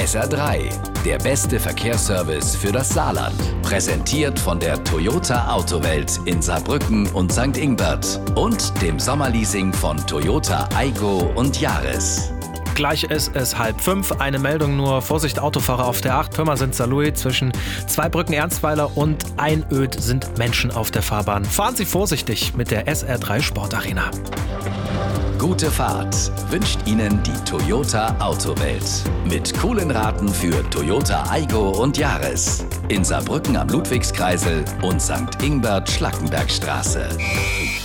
SR3, der beste Verkehrsservice für das Saarland. Präsentiert von der Toyota Autowelt in Saarbrücken und St. Ingbert und dem Sommerleasing von Toyota Aygo und Yaris. Gleich ist es 4:30. Eine Meldung nur. Vorsicht, Autofahrer auf der 8. Pirmasens-Saarlouis. Zwischen Zweibrücken-Ernstweiler und Einöd sind Menschen auf der Fahrbahn. Fahren Sie vorsichtig mit der SR3 Sportarena. Gute Fahrt wünscht Ihnen die Toyota Autowelt. Mit coolen Raten für Toyota Aygo und Yaris. In Saarbrücken am Ludwigskreisel und St. Ingbert Schlackenbergstraße.